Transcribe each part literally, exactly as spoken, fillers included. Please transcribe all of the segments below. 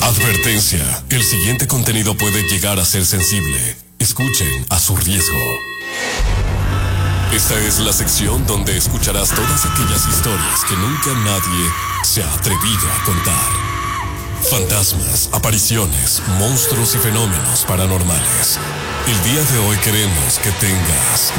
Advertencia, el siguiente contenido puede llegar a ser sensible. Escuchen a su riesgo. Esta es la sección donde escucharás todas aquellas historias que nunca nadie se ha atrevido a contar. Fantasmas, apariciones, monstruos y fenómenos paranormales. El día de hoy queremos que tengas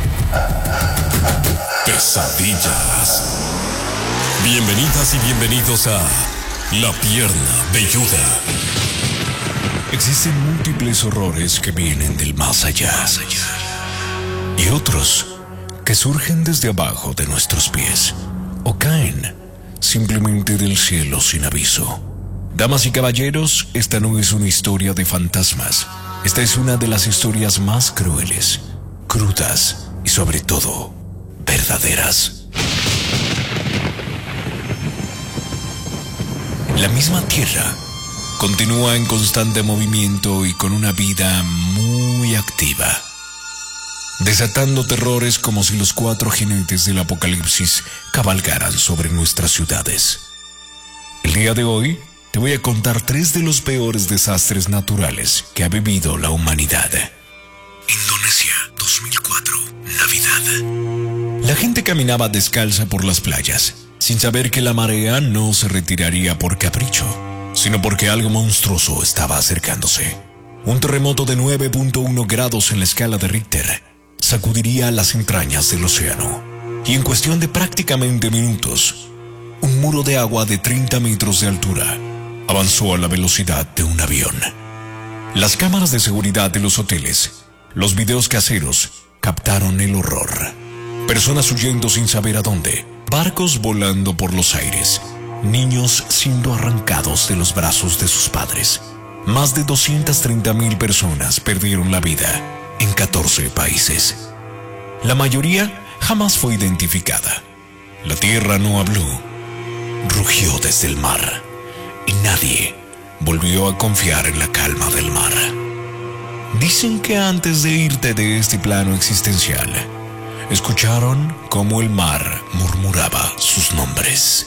pesadillas. Bienvenidas y bienvenidos a La Pierna Velluda. Existen múltiples horrores que vienen del más allá, más allá, y otros que surgen desde abajo de nuestros pies o caen simplemente del cielo sin aviso. Damas y caballeros, esta no es una historia de fantasmas. Esta es una de las historias más crueles, crudas y sobre todo verdaderas. La misma Tierra continúa en constante movimiento y con una vida muy activa, desatando terrores como si los cuatro jinetes del apocalipsis cabalgaran sobre nuestras ciudades. El día de hoy te voy a contar tres de los peores desastres naturales que ha vivido la humanidad. Indonesia, dos mil cuatro, Navidad. La gente caminaba descalza por las playas, sin saber que la marea no se retiraría por capricho, sino porque algo monstruoso estaba acercándose. Un terremoto de nueve punto uno grados en la escala de Richter sacudiría las entrañas del océano, y en cuestión de prácticamente minutos, un muro de agua de treinta metros de altura avanzó a la velocidad de un avión. Las cámaras de seguridad de los hoteles, los videos caseros, captaron el horror. Personas huyendo sin saber a dónde, barcos volando por los aires, niños siendo arrancados de los brazos de sus padres. Más de doscientas treinta mil personas perdieron la vida en catorce países. La mayoría jamás fue identificada. La tierra no habló, rugió desde el mar, y nadie volvió a confiar en la calma del mar. Dicen que antes de irte de este plano existencial, escucharon cómo el mar murmuraba sus nombres.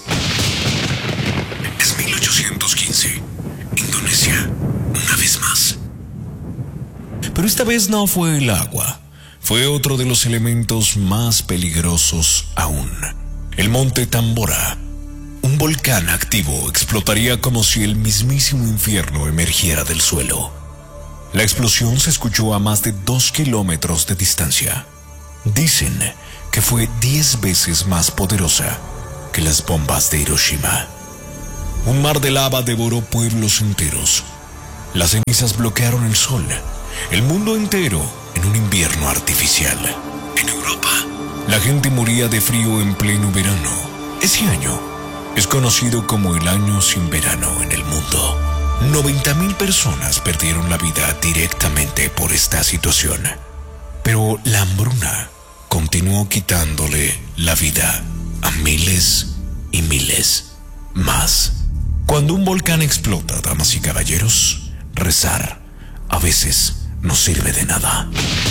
Es mil ochocientos quince, Indonesia, una vez más. Pero esta vez no fue el agua, fue otro de los elementos más peligrosos aún. El monte Tambora, un volcán activo, explotaría como si el mismísimo infierno emergiera del suelo. La explosión se escuchó a más de dos kilómetros de distancia. Dicen que fue diez veces más poderosa que las bombas de Hiroshima. Un mar de lava devoró pueblos enteros. Las cenizas bloquearon el sol, el mundo entero en un invierno artificial. En Europa, la gente moría de frío en pleno verano. Ese año es conocido como el año sin verano en el mundo. noventa mil personas perdieron la vida directamente por esta situación. Pero la hambruna continuó quitándole la vida a miles y miles más. Cuando un volcán explota, damas y caballeros, rezar a veces no sirve de nada.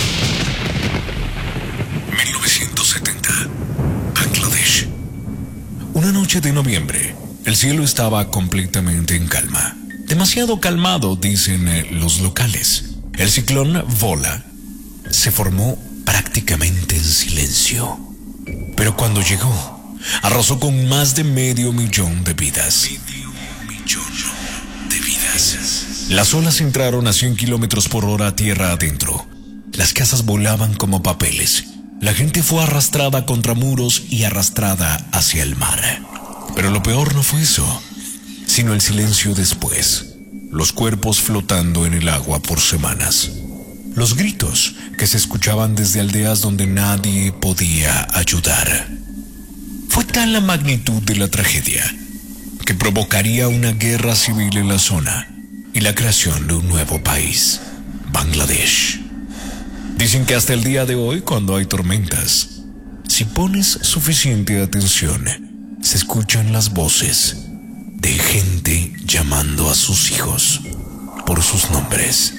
mil novecientos setenta, Bangladesh. Una noche de noviembre, el cielo estaba completamente en calma. Demasiado calmado, dicen eh, los locales. El ciclón Vola se formó prácticamente en silencio. Pero cuando llegó, arrasó con más de medio millón de vidas. Medio millón de vidas. Las olas entraron a cien kilómetros por hora tierra adentro. Las casas volaban como papeles. La gente fue arrastrada contra muros y arrastrada hacia el mar. Pero lo peor no fue eso, sino el silencio después. Los cuerpos flotando en el agua por semanas. Los gritos que se escuchaban desde aldeas donde nadie podía ayudar. Fue tal la magnitud de la tragedia que provocaría una guerra civil en la zona y la creación de un nuevo país, Bangladesh. Dicen que hasta el día de hoy, cuando hay tormentas, si pones suficiente atención, se escuchan las voces de gente llamando a sus hijos por sus nombres.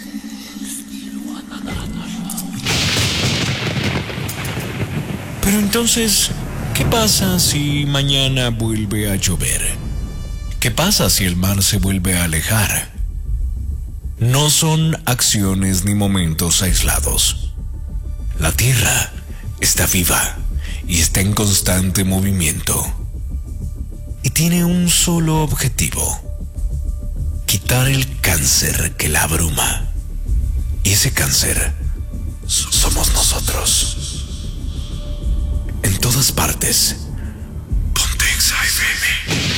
Pero entonces, ¿qué pasa si mañana vuelve a llover? ¿Qué pasa si el mar se vuelve a alejar? No son acciones ni momentos aislados. La Tierra está viva y está en constante movimiento. Y tiene un solo objetivo: quitar el cáncer que la abruma. Y ese cáncer somos nosotros. En todas partes. Ponte Exa F M.